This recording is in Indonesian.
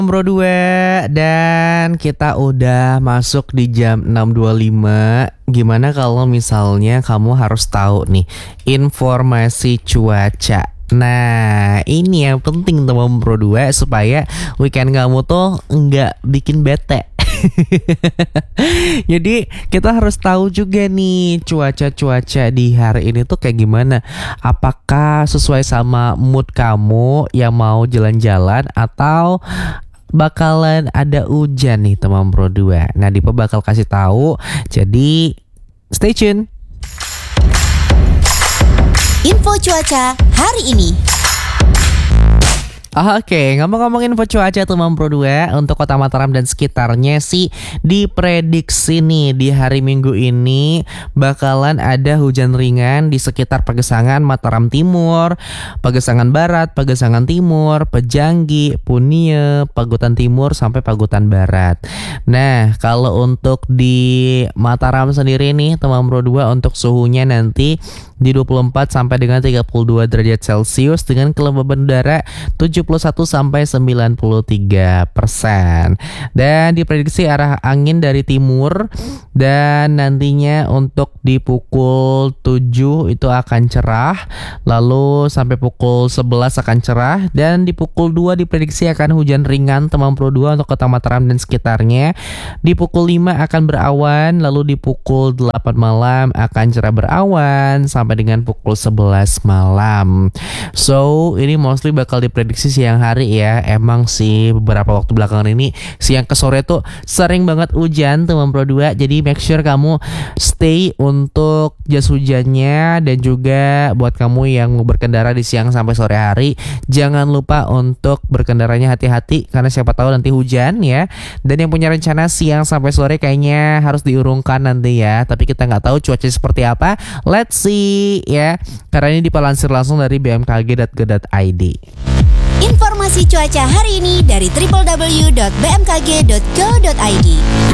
Bro 2 dan kita udah masuk di jam 6.25. Gimana kalau misalnya kamu harus tahu nih informasi cuaca. Nah ini yang penting teman Bro 2 supaya weekend kamu tuh nggak bikin bete. Jadi kita harus tahu juga nih cuaca di hari ini tuh kayak gimana. Apakah sesuai sama mood kamu yang mau jalan-jalan atau bakalan ada hujan nih teman Bro 2. Nah Dipa bakal kasih tahu. Jadi stay tune. Info cuaca hari ini. Oke, ngomong-ngomongin info cuaca teman Bro 2, untuk kota Mataram dan sekitarnya sih diprediksi nih di hari Minggu ini bakalan ada hujan ringan di sekitar Pagesangan, Mataram Timur, Pagesangan Barat, Pagesangan Timur, Pejanggi, Punie, Pagutan Timur sampai Pagutan Barat. Nah, kalau untuk di Mataram sendiri nih teman Bro 2, untuk suhunya nanti di 24 sampai dengan 32 derajat Celcius dengan kelembaban udara 71 sampai 93%. Dan diprediksi arah angin dari timur dan nantinya untuk di pukul 7 itu akan cerah, lalu sampai pukul 11 akan cerah, dan di pukul 2 diprediksi akan hujan ringan teman Pro 2 untuk kota Mataram dan sekitarnya. Di pukul 5 akan berawan, lalu di pukul 8 malam akan cerah berawan sampai dengan pukul 11 malam. So ini mostly bakal diprediksi siang hari ya. Emang sih beberapa waktu belakangan ini siang ke sore tuh sering banget hujan teman Pro 2. Jadi make sure kamu stay untuk jas hujannya, dan juga buat kamu yang mau berkendara di siang sampai sore hari, jangan lupa untuk berkendaranya hati-hati karena siapa tahu nanti hujan ya. Dan yang punya rencana siang sampai sore kayaknya harus diurungkan nanti ya. Tapi kita nggak tahu cuaca seperti apa. Let's see ya, karena ini dipelansir langsung dari bmkg.go.id. Informasi cuaca hari ini dari www.bmkg.go.id.